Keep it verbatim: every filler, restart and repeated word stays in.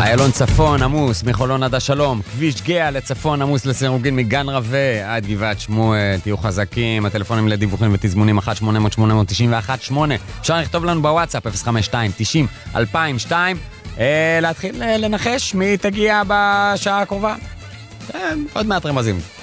איילון צפון עמוס מחולון עד השלום, כביש גאה לצפון עמוס לסירוגין מגן רווה עד גבעת שמואל. תהיו חזקים, הטלפונים לדיווחים ותזמונים אחת שמונה אפס אפס שמונה תשע אחת שמונה. אפשר לכתוב לנו בוואטסאפ אפס חמש שתיים תשעים אלפיים ושתיים. להתחיל לנחש מי תגיע בשעה הקרובה. עוד מעט רמזים.